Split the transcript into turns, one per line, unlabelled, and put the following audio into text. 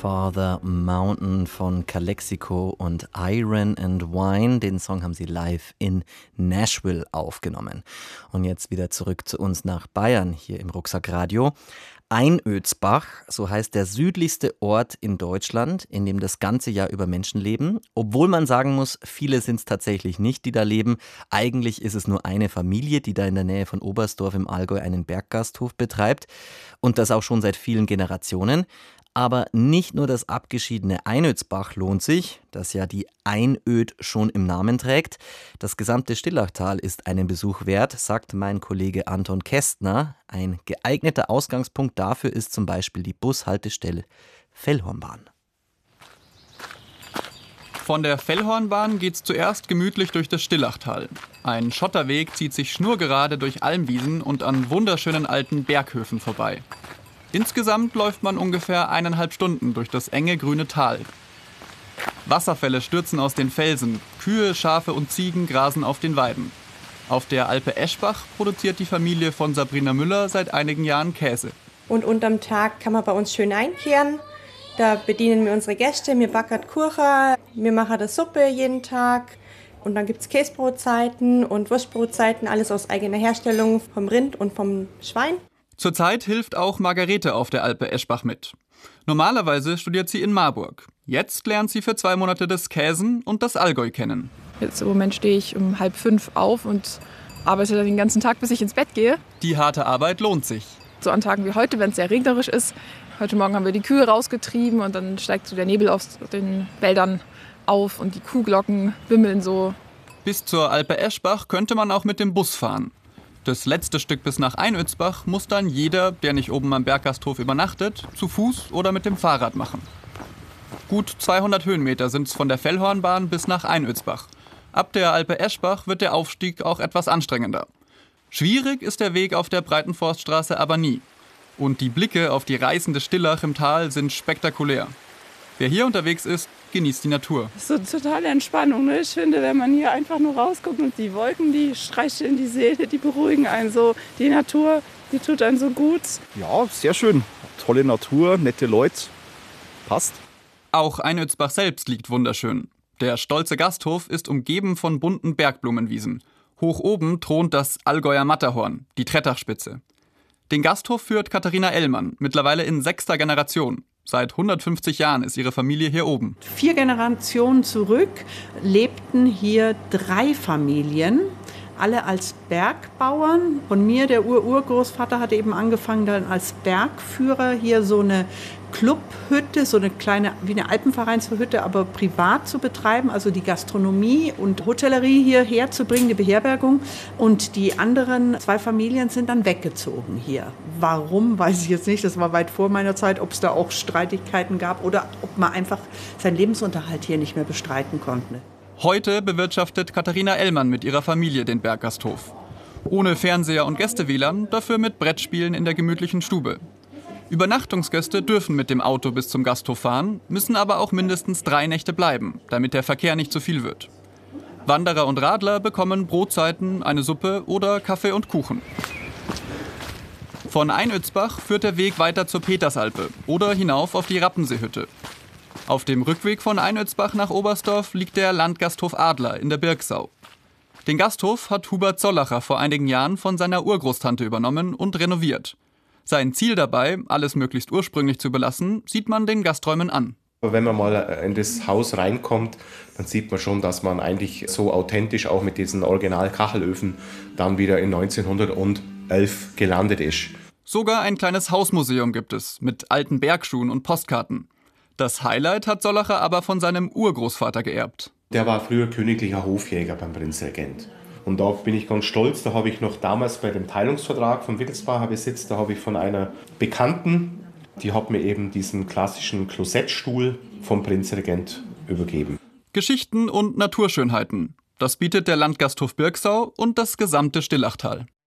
Father Mountain von Calexico und Iron and Wine. Den Song haben sie live in Nashville aufgenommen. Und jetzt wieder zurück zu uns nach Bayern, hier im Rucksackradio. Einödsbach, so heißt der südlichste Ort in Deutschland, in dem das ganze Jahr über Menschen leben. Obwohl man sagen muss, viele sind es tatsächlich nicht, die da leben. Eigentlich ist es nur eine Familie, die da in der Nähe von Oberstdorf im Allgäu einen Berggasthof betreibt. Und das auch schon seit vielen Generationen. Aber nicht nur das abgeschiedene Einödsbach lohnt sich, das ja die Einöd schon im Namen trägt. Das gesamte Stillachtal ist einen Besuch wert, sagt mein Kollege Anton Kästner. Ein geeigneter Ausgangspunkt dafür ist zum Beispiel die Bushaltestelle Fellhornbahn.
Von der Fellhornbahn geht's zuerst gemütlich durch das Stillachtal. Ein Schotterweg zieht sich schnurgerade durch Almwiesen und an wunderschönen alten Berghöfen vorbei. Insgesamt läuft man ungefähr 1,5 Stunden durch das enge grüne Tal. Wasserfälle stürzen aus den Felsen, Kühe, Schafe und Ziegen grasen auf den Weiden. Auf der Alpe Eschbach produziert die Familie von Sabrina Müller seit einigen Jahren Käse.
Und unterm Tag kann man bei uns schön einkehren. Da bedienen wir unsere Gäste, wir backen Kuchen, wir machen eine Suppe jeden Tag. Und dann gibt es Käsebrotzeiten und Wurstbrotzeiten, alles aus eigener Herstellung vom Rind und vom Schwein.
Zurzeit hilft auch Margarete auf der Alpe Eschbach mit. Normalerweise studiert sie in Marburg. Jetzt lernt sie für 2 Monate das Käsen und das Allgäu kennen.
Jetzt im Moment stehe ich um 4:30 auf und arbeite dann den ganzen Tag, bis ich ins Bett gehe.
Die harte Arbeit lohnt sich.
So an Tagen wie heute, wenn es sehr regnerisch ist. Heute Morgen haben wir die Kühe rausgetrieben und dann steigt so der Nebel aus den Wäldern auf und die Kuhglocken bimmeln so.
Bis zur Alpe Eschbach könnte man auch mit dem Bus fahren. Das letzte Stück bis nach Einödsbach muss dann jeder, der nicht oben am Berggasthof übernachtet, zu Fuß oder mit dem Fahrrad machen. Gut 200 Höhenmeter sind es von der Fellhornbahn bis nach Einödsbach. Ab der Alpe Eschbach wird der Aufstieg auch etwas anstrengender. Schwierig ist der Weg auf der Breitenforststraße aber nie. Und die Blicke auf die reißende Stillach im Tal sind spektakulär. Wer hier unterwegs ist, genießt die Natur.
Das ist so totale Entspannung. Ne? Ich finde, wenn man hier einfach nur rausguckt und die Wolken, die streicheln die Seele, die beruhigen einen so. Die Natur, die tut einem so gut.
Ja, sehr schön. Tolle Natur, nette Leute. Passt.
Auch Einödsbach selbst liegt wunderschön. Der stolze Gasthof ist umgeben von bunten Bergblumenwiesen. Hoch oben thront das Allgäuer Matterhorn, die Trettachspitze. Den Gasthof führt Katharina Ellmann, mittlerweile in 6. Generation. Seit 150 Jahren ist ihre Familie hier oben.
4 Generationen zurück lebten hier 3 Familien, alle als Bergbauern. Von mir, der Urgroßvater, hatte eben angefangen, dann als Bergführer hier so eine Clubhütte, so eine kleine, wie eine Alpenvereinshütte, aber privat zu betreiben, also die Gastronomie und Hotellerie hierher zu bringen, die Beherbergung. Und die anderen 2 Familien sind dann weggezogen hier. Warum, weiß ich jetzt nicht, das war weit vor meiner Zeit, ob es da auch Streitigkeiten gab oder ob man einfach seinen Lebensunterhalt hier nicht mehr bestreiten konnte.
Heute bewirtschaftet Katharina Ellmann mit ihrer Familie den Berggasthof. Ohne Fernseher und Gäste-WLAN, dafür mit Brettspielen in der gemütlichen Stube. Übernachtungsgäste dürfen mit dem Auto bis zum Gasthof fahren, müssen aber auch mindestens 3 Nächte bleiben, damit der Verkehr nicht zu viel wird. Wanderer und Radler bekommen Brotzeiten, eine Suppe oder Kaffee und Kuchen. Von Einödsbach führt der Weg weiter zur Petersalpe oder hinauf auf die Rappenseehütte. Auf dem Rückweg von Einödsbach nach Oberstdorf liegt der Landgasthof Adler in der Birksau. Den Gasthof hat Hubert Zollacher vor einigen Jahren von seiner Urgroßtante übernommen und renoviert. Sein Ziel dabei, alles möglichst ursprünglich zu belassen, sieht man den Gasträumen an.
Wenn man mal in das Haus reinkommt, dann sieht man schon, dass man eigentlich so authentisch auch mit diesen Original-Kachelöfen dann wieder in 1911 gelandet ist.
Sogar ein kleines Hausmuseum gibt es, mit alten Bergschuhen und Postkarten. Das Highlight hat Zollacher aber von seinem Urgroßvater geerbt.
Der war früher königlicher Hofjäger beim Prinzregent. Und da bin ich ganz stolz, da habe ich noch damals bei dem Teilungsvertrag von Wittelsbacher Besitz, da habe ich von einer Bekannten, die hat mir eben diesen klassischen Klosettstuhl vom Prinzregent übergeben.
Geschichten und Naturschönheiten, das bietet der Landgasthof Birksau und das gesamte Stillachtal.